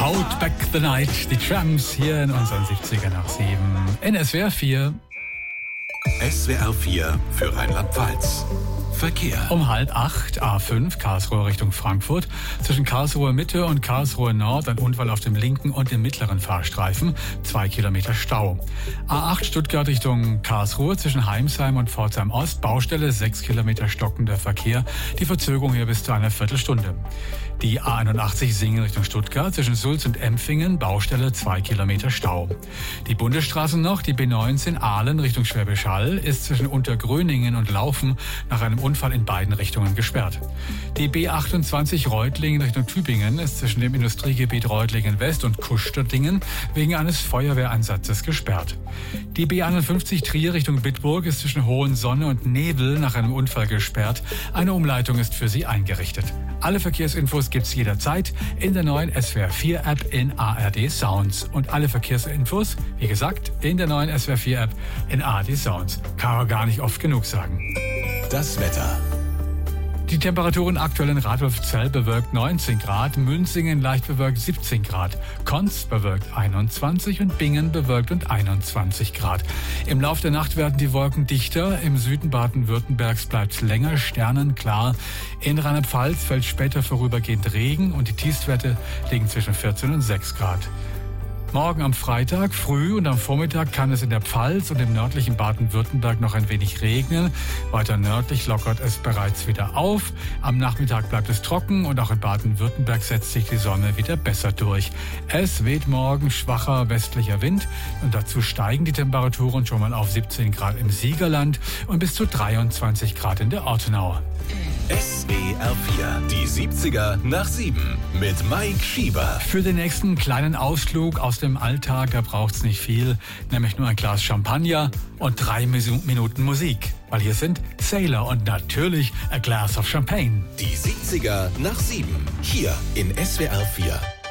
Hold Back the Night, die Tramps hier in unseren 70er nach 7 in SWR 4. SWR 4 für Rheinland-Pfalz. Verkehr. Um 7:30 A5 Karlsruhe Richtung Frankfurt. Zwischen Karlsruhe Mitte und Karlsruhe Nord ein Unfall auf dem linken und dem mittleren Fahrstreifen. 2 Kilometer Stau. A8 Stuttgart Richtung Karlsruhe zwischen Heimsheim und Pforzheim Ost. Baustelle 6 Kilometer stockender Verkehr. Die Verzögerung hier bis zu einer Viertelstunde. Die A81 Singen Richtung Stuttgart zwischen Sulz und Empfingen. Baustelle 2 Kilometer Stau. Die Bundesstraße noch, die B19 Aalen Richtung Schwäbisch Hall ist zwischen Untergröningen und Laufen nach einem Unfall in beiden Richtungen gesperrt. Die B28 Reutlingen Richtung Tübingen ist zwischen dem Industriegebiet Reutlingen West und Kustertingen wegen eines Feuerwehreinsatzes gesperrt. Die B51 Trier Richtung Bitburg ist zwischen Hohensonne und Nebel nach einem Unfall gesperrt. Eine Umleitung ist für sie eingerichtet. Alle Verkehrsinfos gibt's jederzeit in der neuen SWR 4 App in ARD Sounds. Und alle Verkehrsinfos, wie gesagt, in der neuen SWR 4 App in ARD Sounds. Kann man gar nicht oft genug sagen. Das Wetter. Die Temperaturen aktuell in Radolfzell bewölkt 19 Grad, Münzingen leicht bewölkt 17 Grad, Konz bewölkt 21 und Bingen bewölkt und 21 Grad. Im Lauf der Nacht werden die Wolken dichter, im Süden Baden-Württembergs bleibt es länger sternenklar. In Rheinland-Pfalz fällt später vorübergehend Regen und die Tiefstwerte liegen zwischen 14 und 6 Grad. Morgen am Freitag früh und am Vormittag kann es in der Pfalz und im nördlichen Baden-Württemberg noch ein wenig regnen. Weiter nördlich lockert es bereits wieder auf. Am Nachmittag bleibt es trocken und auch in Baden-Württemberg setzt sich die Sonne wieder besser durch. Es weht morgen schwacher westlicher Wind und dazu steigen die Temperaturen schon mal auf 17 Grad im Siegerland und bis zu 23 Grad in der Ortenau. SWR 4, die 70er nach 7 mit Mike Schieber. Für den nächsten kleinen Ausflug aus dem Alltag, da braucht's nicht viel, nämlich nur ein Glas Champagner und 3 Minuten Musik. Weil hier sind Sailor und natürlich A Glass of Champagne. Die 70er nach 7, hier in SWR 4.